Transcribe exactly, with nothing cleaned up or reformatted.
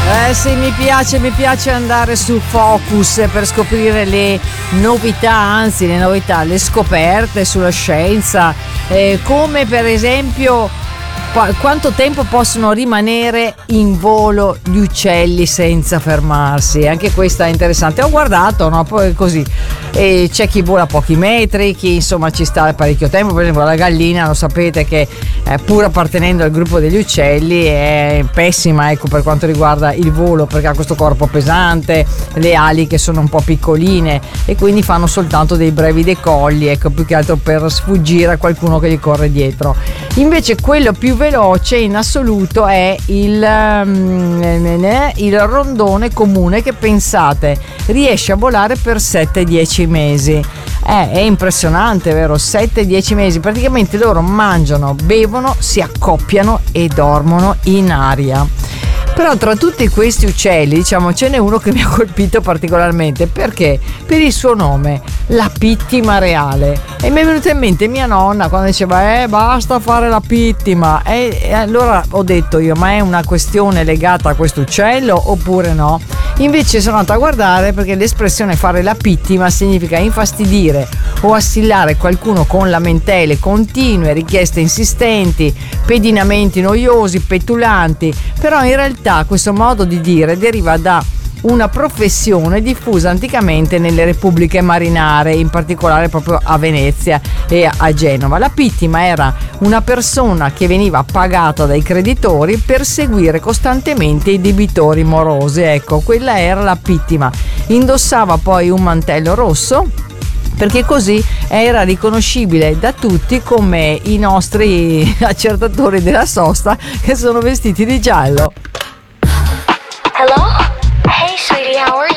Eh sì, mi piace, mi piace andare su Focus per scoprire le novità, anzi le novità, le scoperte sulla scienza, eh, come per esempio qu- quanto tempo possono rimanere in volo gli uccelli senza fermarsi. Anche questa è interessante. Ho guardato, no? Poi così. E c'è chi vola pochi metri, chi insomma ci sta parecchio tempo. Per esempio la gallina, lo sapete che eh, pur appartenendo al gruppo degli uccelli è pessima, ecco, per quanto riguarda il volo, perché ha questo corpo pesante, le ali che sono un po' piccoline e quindi fanno soltanto dei brevi decolli, ecco, più che altro per sfuggire a qualcuno che gli corre dietro. Invece quello più veloce in assoluto è il, um, il rondone comune, che pensate riesce a volare per sette dieci mesi. Eh, è impressionante, vero? sette dieci mesi. Praticamente loro mangiano, bevono, si accoppiano e dormono in aria. Però tra tutti questi uccelli, diciamo, ce n'è uno che mi ha colpito particolarmente. Perché? Per il suo nome, la pittima reale. E mi è venuta in mente mia nonna quando diceva eh basta fare la pittima, e, e allora ho detto io, ma è una questione legata a questo uccello oppure no? Invece sono andata a guardare, perché l'espressione fare la pittima significa infastidire o assillare qualcuno con lamentele continue, richieste insistenti, pedinamenti noiosi, petulanti. Però in realtà questo modo di dire deriva da una professione diffusa anticamente nelle repubbliche marinare, in particolare proprio a Venezia e a Genova. La pittima era una persona che veniva pagata dai creditori per seguire costantemente i debitori morosi. Ecco, quella era la pittima. Indossava poi un mantello rosso, perché così era riconoscibile da tutti come i nostri accertatori della sosta, che sono vestiti di giallo.